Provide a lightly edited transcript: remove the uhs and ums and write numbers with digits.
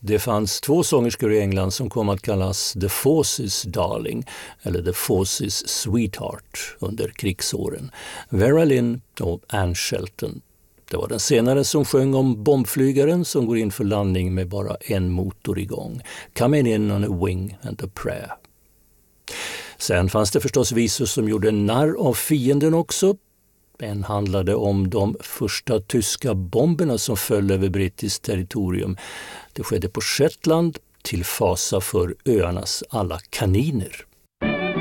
Det fanns 2 sångerskor i England som kom att kallas The Forces Darling eller The Forces Sweetheart under krigsåren. Vera Lynn och Anne Shelton. Det var den senare som sjöng om bombflygaren som går in för landning med bara en motor igång. Coming in on a wing and a prayer. Sen fanns det förstås visor som gjorde narr av fienden också. En handlade om de första tyska bomberna som föll över brittiskt territorium. Det skedde på Shetland till fasa för öarnas alla kaniner.